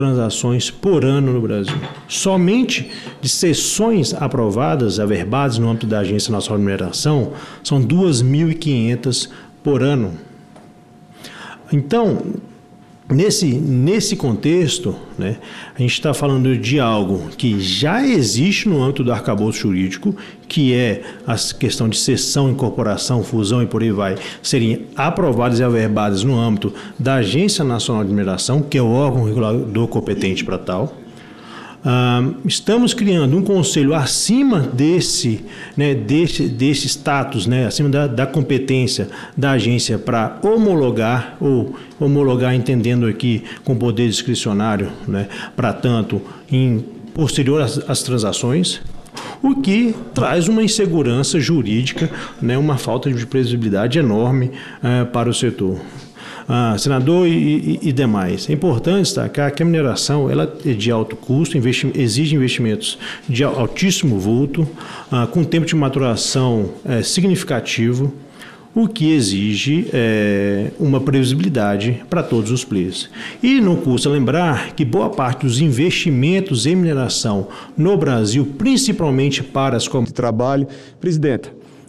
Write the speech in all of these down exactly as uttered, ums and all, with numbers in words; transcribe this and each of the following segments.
transações por ano no Brasil. Somente de sessões aprovadas, averbadas no âmbito da Agência Nacional de Mineração, são duas mil e quinhentas por ano. Então, nesse, nesse contexto, né, a gente está falando de algo que já existe no âmbito do arcabouço jurídico, que é a questão de cessão, incorporação, fusão e por aí vai, serem aprovadas e averbadas no âmbito da Agência Nacional de Mineração, que é o órgão regulador competente para tal. Uh, estamos criando um conselho acima desse, né, desse, desse status, né, acima da, da competência da agência para homologar, ou homologar entendendo aqui com poder discricionário, né, para tanto em posterior às, às transações, o que traz uma insegurança jurídica, né, uma falta de previsibilidade enorme uh, para o setor. Ah, senador e, e, e demais. É importante destacar que a mineração ela é de alto custo, investi exige investimentos de altíssimo vulto, ah, com tempo de maturação é, significativo, o que exige é, uma previsibilidade para todos os players. E não custa lembrar que boa parte dos investimentos em mineração no Brasil, principalmente para as comunidades de trabalho. Presidenta,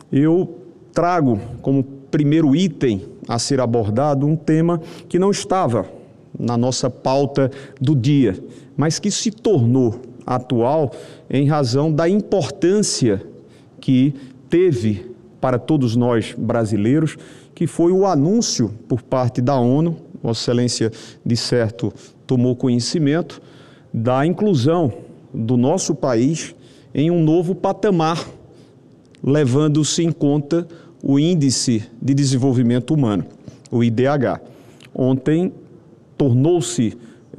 eu trago como primeiro item a ser abordado um tema que não estava na nossa pauta do dia, mas que se tornou atual em razão da importância que teve para todos nós brasileiros, que foi o anúncio por parte da ONU, Vossa Excelência de certo tomou conhecimento, da inclusão do nosso país em um novo patamar, levando-se em conta o Índice de Desenvolvimento Humano, o I D H. Ontem tornou-se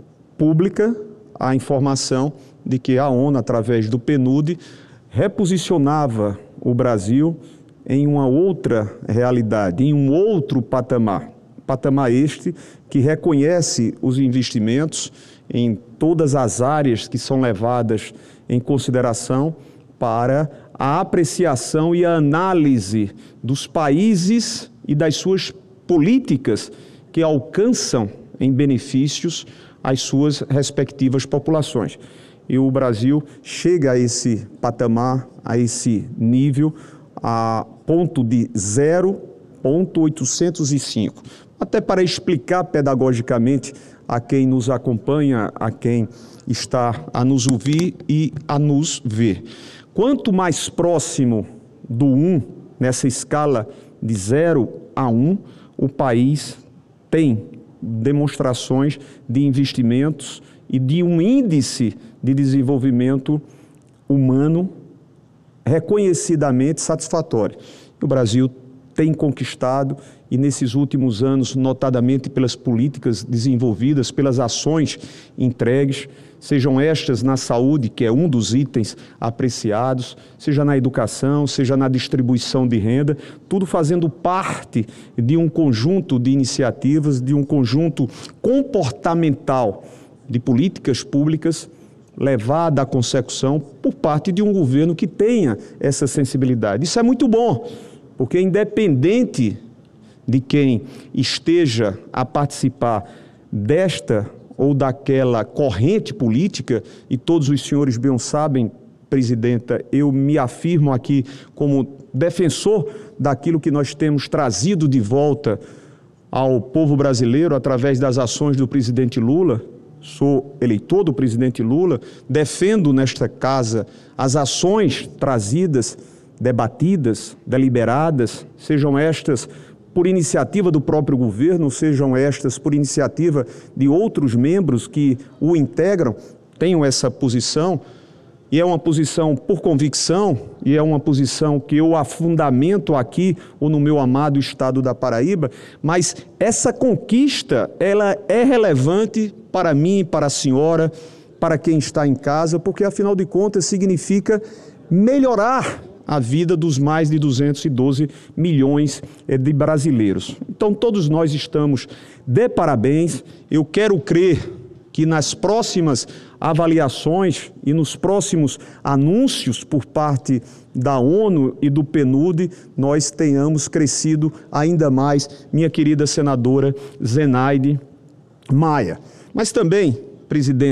pública a informação de que a ONU, através do P N U D, reposicionava o Brasil em uma outra realidade, em um outro patamar. Patamar este que reconhece os investimentos em todas as áreas que são levadas em consideração para a apreciação e a análise dos países e das suas políticas que alcançam em benefícios as suas respectivas populações. E o Brasil chega a esse patamar, a esse nível, a ponto de zero vírgula oitocentos e cinco. Até para explicar pedagogicamente a quem nos acompanha, a quem está a nos ouvir e a nos ver. Quanto mais próximo do um, nessa escala de zero a um, o país tem demonstrações de investimentos e de um índice de desenvolvimento humano reconhecidamente satisfatório. O Brasil tem conquistado e nesses últimos anos, notadamente pelas políticas desenvolvidas, pelas ações entregues, sejam estas na saúde, que é um dos itens apreciados, seja na educação, seja na distribuição de renda, tudo fazendo parte de um conjunto de iniciativas, de um conjunto comportamental de políticas públicas levada à consecução por parte de um governo que tenha essa sensibilidade. Isso é muito bom, porque independente de quem esteja a participar desta ou daquela corrente política, e todos os senhores bem sabem, presidenta, eu me afirmo aqui como defensor daquilo que nós temos trazido de volta ao povo brasileiro através das ações do presidente Lula. Sou eleitor do presidente Lula, defendo nesta casa as ações trazidas, debatidas, deliberadas, sejam estas por iniciativa do próprio governo, sejam estas por iniciativa de outros membros que o integram, tenham essa posição, e é uma posição por convicção, e é uma posição que eu a fundamento aqui, ou no meu amado estado da Paraíba, mas essa conquista, ela é relevante para mim, para a senhora, para quem está em casa, porque afinal de contas significa melhorar a vida dos mais de duzentos e doze milhões de brasileiros. Então, todos nós estamos de parabéns. Eu quero crer que nas próximas avaliações e nos próximos anúncios por parte da ONU e do P N U D, nós tenhamos crescido ainda mais, minha querida senadora Zenaide Maia. Mas também, presidência